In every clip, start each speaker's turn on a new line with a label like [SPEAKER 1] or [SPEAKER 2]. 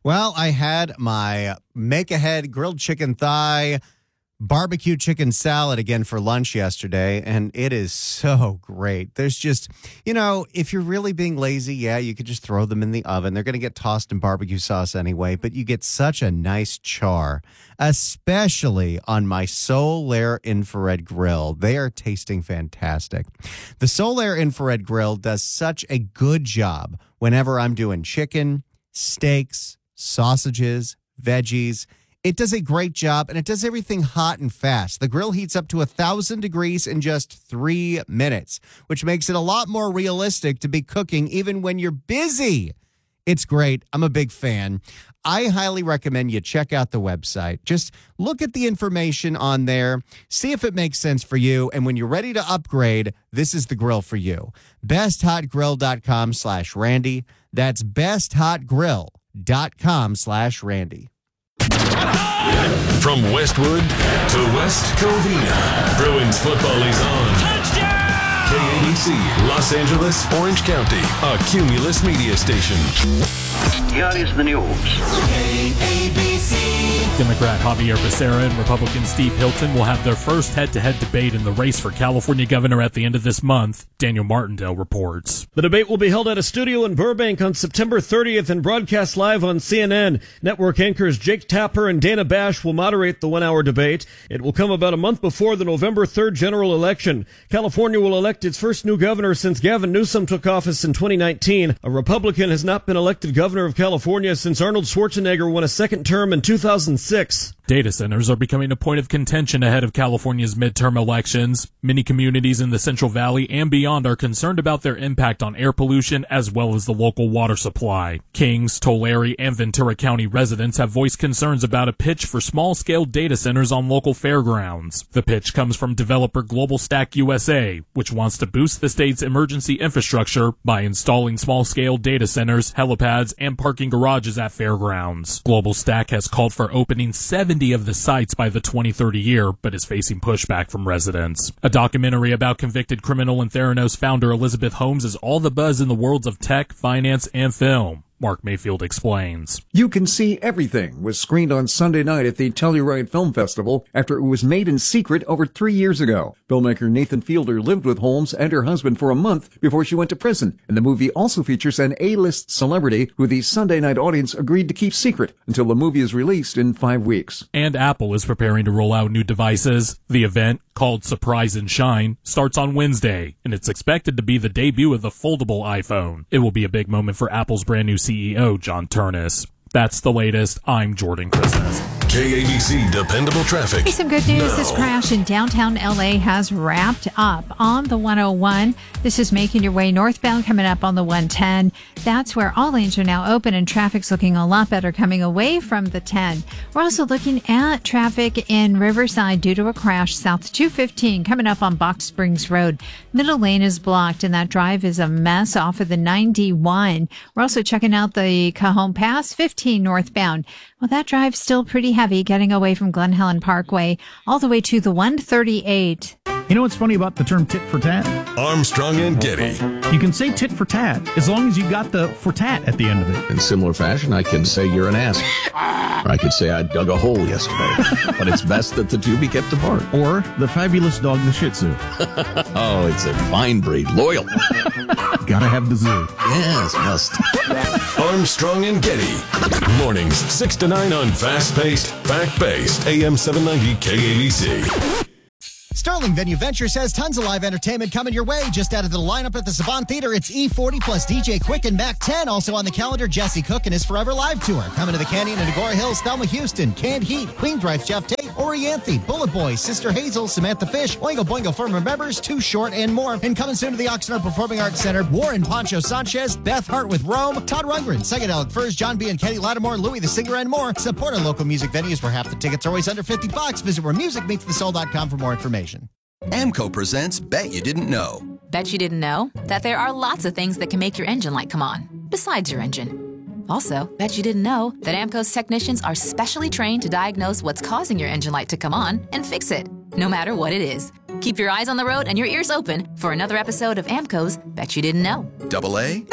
[SPEAKER 1] Well, I had my make-ahead grilled chicken thigh barbecue chicken salad again for lunch yesterday, and it is so great. There's just, if you're really being lazy, you could just throw them in the oven. They're going to get tossed in barbecue sauce anyway, but you get such a nice char, especially on my Solaire infrared grill. They are tasting fantastic. The Solaire infrared grill does such a good job whenever I'm doing chicken, steaks, sausages, veggies. It does a great job, and it does everything hot and fast. The grill heats up to 1,000 degrees in just 3 minutes, which makes it a lot more realistic to be cooking even when you're busy. It's great. I'm a big fan. I highly recommend you check out the website. Just look at the information on there, see if it makes sense for you, and when you're ready to upgrade, this is the grill for you. BestHotGrill.com/Randy. That's BestHotGrill.com/Randy.
[SPEAKER 2] From Westwood to West Covina, Bruins football is on. Touchdown! KABC, Los Angeles, Orange County, a Cumulus media station.
[SPEAKER 3] Here is the news.
[SPEAKER 4] KABC.
[SPEAKER 5] Democrat Javier Becerra and Republican Steve Hilton will have their first head-to-head debate in the race for California governor at the end of this month. Daniel Martindale reports.
[SPEAKER 6] The debate will be held at a studio in Burbank on September 30th and broadcast live on CNN. Network anchors Jake Tapper and Dana Bash will moderate the one-hour debate. It will come about a month before the November 3rd general election. California will elect its first new governor since Gavin Newsom took office in 2019. A Republican has not been elected governor of California since Arnold Schwarzenegger won a second term in 2006.
[SPEAKER 5] Data centers are becoming a point of contention ahead of California's midterm elections. Many communities in the Central Valley and beyond are concerned about their impact on air pollution as well as the local water supply. Kings, Tulare, and Ventura County residents have voiced concerns about a pitch for small-scale data centers on local fairgrounds. The pitch comes from developer Global Stack USA, which wants to boost the state's emergency infrastructure by installing small-scale data centers, helipads, and parking garages at fairgrounds. Global Stack has called for opening 70 of the sites by the 2030 year, but is facing pushback from residents. A documentary about convicted criminal and Theranos founder Elizabeth Holmes is all the buzz in the worlds of tech, finance, and film. Mark Mayfield explains.
[SPEAKER 7] You Can See Everything was screened on Sunday night at the Telluride Film Festival after it was made in secret over 3 years ago. Filmmaker Nathan Fielder lived with Holmes and her husband for a month before she went to prison, and the movie also features an A-list celebrity who the Sunday night audience agreed to keep secret until the movie is released in 5 weeks.
[SPEAKER 5] And Apple is preparing to roll out new devices. The event, called Surprise and Shine, starts on Wednesday, and it's expected to be the debut of the foldable iPhone. It will be a big moment for Apple's brand new CEO, John Turnus. That's the latest. I'm Jordan Christmas.
[SPEAKER 2] KABC Dependable Traffic.
[SPEAKER 8] Hey, some good news.
[SPEAKER 2] Now.
[SPEAKER 8] This crash in downtown LA has wrapped up on the 101. This is making your way northbound, coming up on the 110. That's where all lanes are now open and traffic's looking a lot better coming away from the 10. We're also looking at traffic in Riverside due to a crash south 215 coming up on Box Springs Road. Middle lane is blocked and that drive is a mess off of the 91. We're also checking out the Cajon Pass 15 northbound. Well, that drive's still pretty heavy getting away from Glen Helen Parkway all the way to the 138.
[SPEAKER 9] You know what's funny about the term tit for tat?
[SPEAKER 2] Armstrong and Getty.
[SPEAKER 9] You can say tit for tat as long as you got the for tat at the end of it.
[SPEAKER 10] In similar fashion, I can say you're an ass. Or I could say I dug a hole yesterday. But it's best that the two be kept apart.
[SPEAKER 9] Or the fabulous dog, the Shih Tzu.
[SPEAKER 10] Oh, it's a fine breed. Loyal.
[SPEAKER 9] Gotta have the zoo.
[SPEAKER 10] Yes, must.
[SPEAKER 2] Armstrong and Getty. Mornings 6 to 9 on fast-paced, fact-based AM 790 KABC.
[SPEAKER 11] Sterling Venue Ventures has tons of live entertainment coming your way. Just added to the lineup at the Savant Theater, it's E40 plus DJ Quick and Mac 10. Also on the calendar, Jesse Cook and his Forever Live Tour. Coming to the Canyon and Agora Hills, Thelma Houston, Canned Heat, Queensrÿche, Jeff Tate, Orianthi, Bullet Boy, Sister Hazel, Samantha Fish, Oingo Boingo Firm Members, Too Short, and more. And coming soon to the Oxnard Performing Arts Center, Warren Poncho Sanchez, Beth Hart with Rome, Todd Rundgren, Psychedelic Furs, John B. and Kenny Lattimore, Louis the Singer, and more. Support our local music venues where half the tickets are always under $50. Visit wheremusicmeetsthesoul.com for more information.
[SPEAKER 12] AMCO presents Bet You Didn't Know.
[SPEAKER 13] Bet you didn't know that there are lots of things that can make your engine light come on, besides your engine. Also, bet you didn't know that AMCO's technicians are specially trained to diagnose what's causing your engine light to come on and fix it, no matter what it is. Keep your eyes on the road and your ears open for another episode of AMCO's Bet You Didn't Know.
[SPEAKER 12] Double A,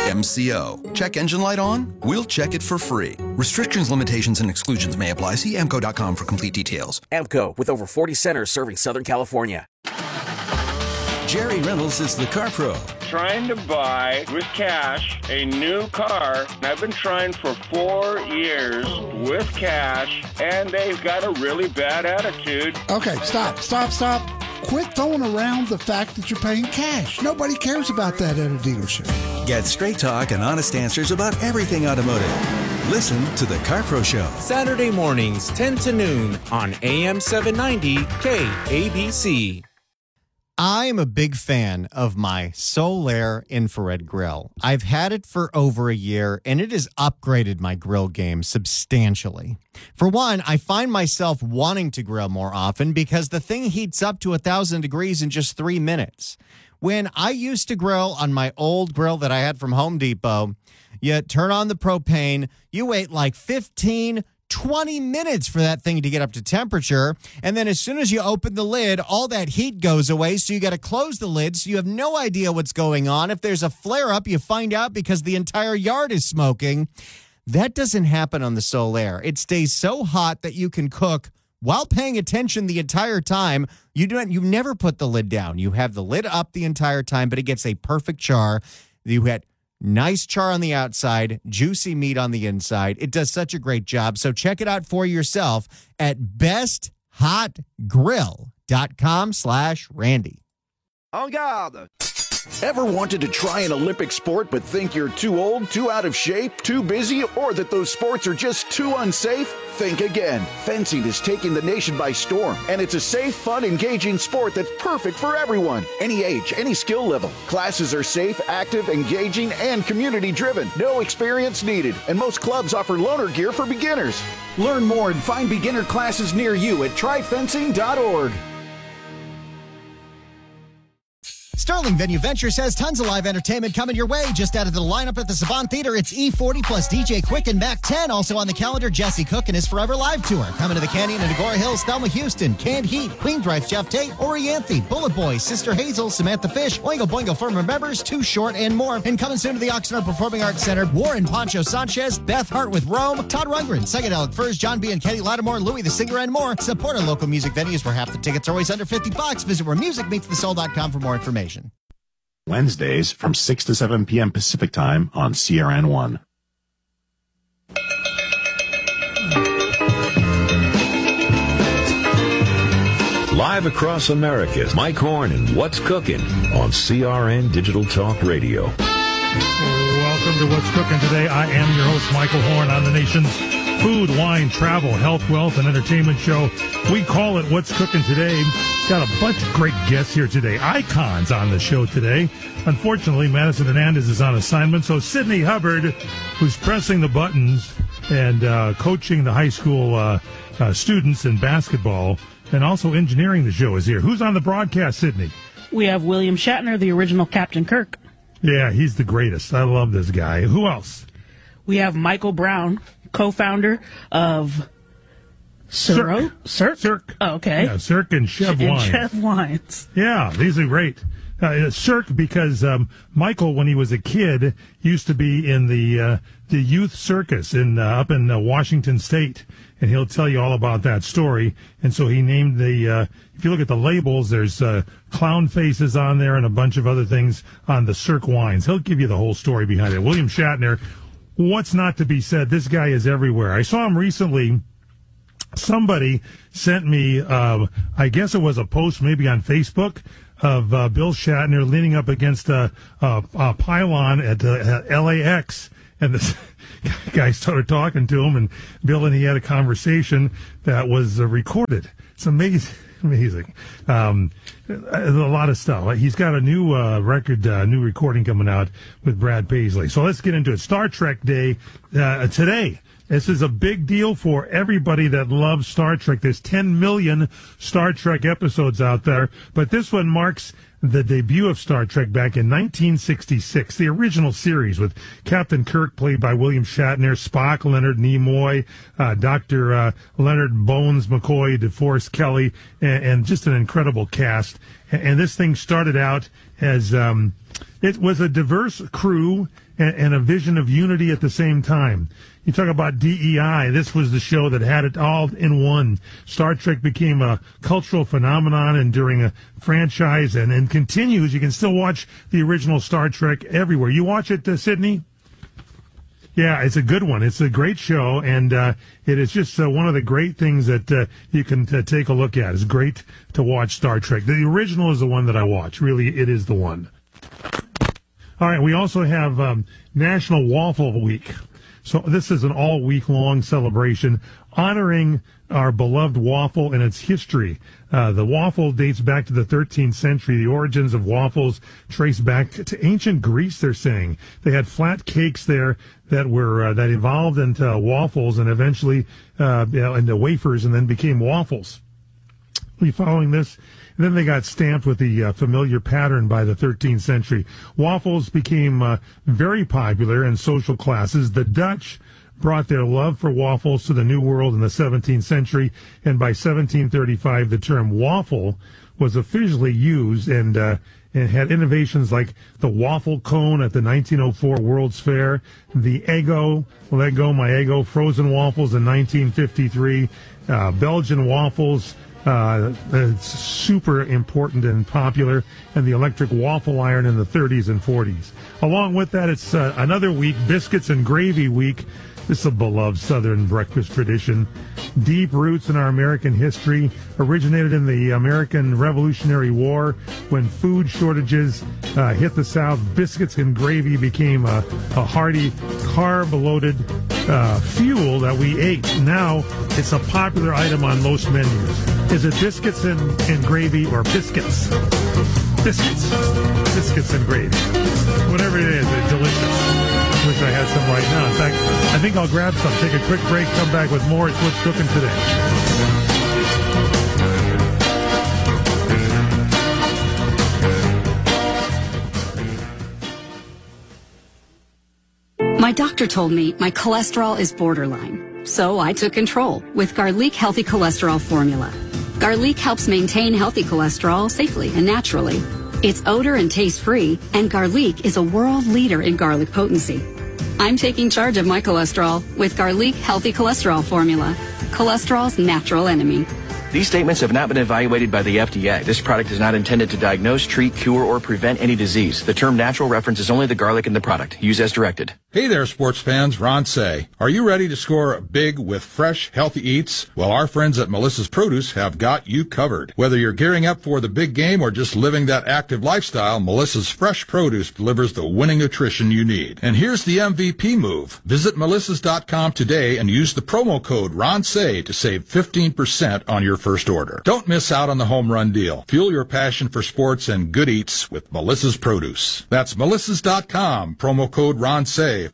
[SPEAKER 12] MCO. Check engine light on? We'll check it for free. Restrictions, limitations, and exclusions may apply. See AMCO.com for complete details.
[SPEAKER 4] AMCO, with over 40 centers serving Southern California.
[SPEAKER 12] Jerry Reynolds is the car pro.
[SPEAKER 14] Trying to buy with cash a new car. I've been trying for 4 years with cash, and they've got a really bad attitude.
[SPEAKER 15] Okay, stop. Quit throwing around the fact that you're paying cash. Nobody cares about that at a dealership.
[SPEAKER 16] Get straight talk and honest answers about everything automotive. Listen to The Car Pro Show.
[SPEAKER 17] Saturday mornings, 10 to noon on AM 790 KABC.
[SPEAKER 1] I am a big fan of my Solaire infrared grill. I've had it for over a year, and it has upgraded my grill game substantially. For one, I find myself wanting to grill more often because the thing heats up to 1,000 degrees in just 3 minutes. When I used to grill on my old grill that I had from Home Depot, you turn on the propane, you wait like 20 minutes for that thing to get up to temperature. And then as soon as you open the lid, all that heat goes away. So you got to close the lid. So you have no idea what's going on. If there's a flare up, you find out because the entire yard is smoking. That doesn't happen on the Solaire. It stays so hot that you can cook while paying attention the entire time. You never put the lid down. You have the lid up the entire time, but it gets a perfect char. You had nice char on the outside, juicy meat on the inside. It does such a great job. So check it out for yourself at besthotgrill.com/Randy.
[SPEAKER 18] En garde! Ever wanted to try an Olympic sport but think you're too old, too out of shape, too busy, or that those sports are just too unsafe? Think again. Fencing is taking the nation by storm, and it's a safe, fun, engaging sport that's perfect for everyone. Any age, any skill level. Classes are safe, active, engaging, and community-driven. No experience needed, and most clubs offer loaner gear for beginners. Learn more and find beginner classes near you at tryfencing.org.
[SPEAKER 11] Sterling Venue Ventures has tons of live entertainment coming your way. Just added to the lineup at the Savant Theater, it's E40 plus DJ Quick and Mac 10. Also on the calendar, Jesse Cook and his Forever Live Tour. Coming to the Canyon and Agora Hills, Thelma Houston, Canned Heat, Queensrÿche Jeff Tate, Orianthe, Bullet Boy, Sister Hazel, Samantha Fish, Oingo Boingo Firm Members, Too Short, and more. And coming soon to the Oxnard Performing Arts Center, Warren Poncho Sanchez, Beth Hart with Rome, Todd Rundgren, Psychedelic Furs, John B. and Kenny Lattimore, Louis the Singer, and more. Support our local music venues where half the tickets are always under $50. Visit wheremusicmeetsthesoul.com for more information.
[SPEAKER 19] Wednesdays from 6 to 7 p.m. Pacific Time on CRN1.
[SPEAKER 2] Live across America, Mike Horn and What's Cooking on CRN Digital Talk Radio.
[SPEAKER 20] Welcome to What's Cooking today. I am your host, Michael Horn, on the nation's food, wine, travel, health, wealth, and entertainment show. We call it What's Cooking Today. Got a bunch of great guests here today. Icons on the show today. Unfortunately, Madison Hernandez is on assignment, so Sydney Hubbard, who's pressing the buttons and coaching the high school students in basketball and also engineering the show, is here. Who's on the broadcast, Sydney?
[SPEAKER 21] We have William Shatner, the original Captain Kirk.
[SPEAKER 20] Yeah, he's the greatest. I love this guy. Who else?
[SPEAKER 21] We have Michael Brown, co-founder of Cirque. Oh, okay.
[SPEAKER 20] Yeah, Cirque and Chev Wines.
[SPEAKER 21] Chev Wines.
[SPEAKER 20] Yeah, these are great. Cirque, because Michael, when he was a kid, used to be in the youth circus up in Washington State, and he'll tell you all about that story. And so he named if you look at the labels, there's clown faces on there and a bunch of other things on the Cirque wines. He'll give you the whole story behind it. William Shatner, what's not to be said? This guy is everywhere. I saw him recently. Somebody sent me, I guess it was a post maybe on Facebook of Bill Shatner leaning up against a pylon at LAX. And this guy started talking to him, and Bill and he had a conversation that was recorded. It's amazing. A lot of stuff. He's got a new new recording coming out with Brad Paisley. So let's get into it. Star Trek Day today. This is a big deal for everybody that loves Star Trek. There's 10 million Star Trek episodes out there, but this one marks the debut of Star Trek back in 1966, the original series with Captain Kirk played by William Shatner, Spock, Leonard Nimoy, Dr. Leonard Bones McCoy, DeForest Kelly, and just an incredible cast. And this thing started out as it was a diverse crew, and a vision of unity at the same time. You talk about DEI. This was the show that had it all in one. Star Trek became a cultural phenomenon and during a franchise and continues. You can still watch the original Star Trek everywhere. You watch it, Sydney? Yeah, it's a good one. It's a great show, and it is just one of the great things that you can take a look at. It's great to watch Star Trek. The original is the one that I watch. Really, it is the one. All right, we also have National Waffle Week. So this is an all-week-long celebration honoring our beloved waffle and its history. The waffle dates back to the 13th century. The origins of waffles trace back to ancient Greece, they're saying. They had flat cakes there that were that evolved into waffles and eventually into wafers and then became waffles. Are you following this? And then they got stamped with the familiar pattern by the 13th century. Waffles became very popular in social classes. The Dutch brought their love for waffles to the New World in the 17th century, and by 1735 the term waffle was officially used and had innovations like the waffle cone at the 1904 World's Fair, the Eggo, my Eggo, frozen waffles in 1953, Belgian waffles, it's super important and popular, and the electric waffle iron in the 30s and 40s. Along with that, it's another week, Biscuits and Gravy Week. This is a beloved Southern breakfast tradition. Deep roots in our American history, originated in the American Revolutionary War when food shortages hit the South. Biscuits and gravy became a hearty, carb-loaded fuel that we ate. Now it's a popular item on most menus. Is it biscuits and gravy or biscuits? Biscuits. Biscuits and gravy. Whatever it is, it's delicious. Wish I had some right now. In fact, I think I'll grab some, take a quick break, come back with more. It's What's Cooking
[SPEAKER 3] Today. My doctor told me my cholesterol is borderline, so I took control with Garlic Healthy Cholesterol Formula. Garlic helps maintain healthy cholesterol safely and naturally. It's odor and taste-free, and Garlic is a world leader in garlic potency. I'm taking charge of my cholesterol with Garlic Healthy Cholesterol Formula, cholesterol's natural enemy.
[SPEAKER 4] These statements have not been evaluated by the FDA. This product is not intended to diagnose, treat, cure, or prevent any disease. The term natural references only the garlic in the product. Use as directed.
[SPEAKER 22] Hey there, sports fans. Ron Say. Are you ready to score big with fresh, healthy eats? Well, our friends at Melissa's Produce have got you covered. Whether you're gearing up for the big game or just living that active lifestyle, Melissa's Fresh Produce delivers the winning nutrition you need. And here's the MVP move. Visit melissas.com today and use the promo code RONSAY to save 15% on your first order. Don't miss out on the home run deal. Fuel your passion for sports and good eats with Melissa's Produce. That's melissas.com, promo code RONSAY